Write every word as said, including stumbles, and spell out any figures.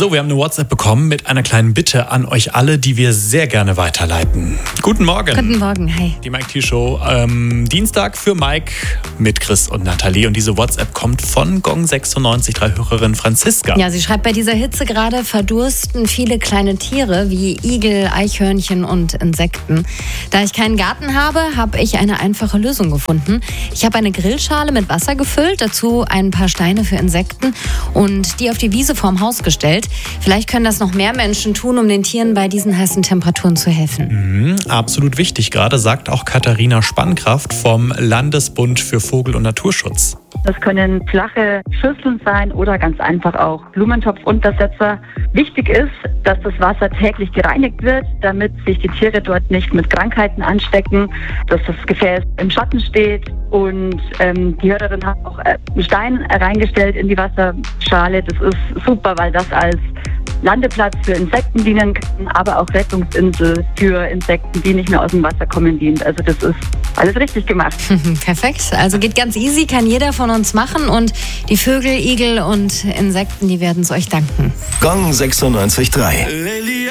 So, wir haben eine WhatsApp bekommen mit einer kleinen Bitte an euch alle, die wir sehr gerne weiterleiten. Guten Morgen. Guten Morgen, hi. Die Mike T Show, ähm, Dienstag für Mike mit Chris und Nathalie. Und diese WhatsApp kommt von Gong sechsundneunzig Komma drei Hörerin Franziska. Ja, sie schreibt, bei dieser Hitze gerade verdursten viele kleine Tiere wie Igel, Eichhörnchen und Insekten. Da ich keinen Garten habe, habe ich eine einfache Lösung gefunden. Ich habe eine Grillschale mit Wasser gefüllt, dazu ein paar Steine für Insekten und die auf die Wiese vorm Haus gestellt. Vielleicht können das noch mehr Menschen tun, um den Tieren bei diesen heißen Temperaturen zu helfen. Mhm, absolut wichtig, gerade sagt auch Katharina Spannkraft vom Landesbund für Vogel- und Naturschutz. Das können flache Schüsseln sein oder ganz einfach auch Blumentopfuntersetzer. Wichtig ist, dass das Wasser täglich gereinigt wird, damit sich die Tiere dort nicht mit Krankheiten anstecken, dass das Gefäß im Schatten steht. Und ähm, die Hörerin hat auch äh, einen Stein reingestellt in die Wasserschale. Das ist super, weil das als Landeplatz für Insekten dienen kann, aber auch Rettungsinsel für Insekten, die nicht mehr aus dem Wasser kommen, dient. Also das ist alles richtig gemacht. Perfekt. Also geht ganz easy, kann jeder von uns machen und die Vögel, Igel und Insekten, die werden es euch danken. Gong sechsundneunzig Komma drei.